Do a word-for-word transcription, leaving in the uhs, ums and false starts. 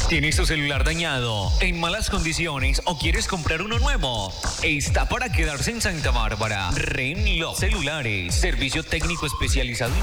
¿Tienes tu celular dañado, en malas condiciones o quieres comprar uno nuevo? Está para quedarse en Santa Bárbara. Renlo Celulares. Servicio técnico especializado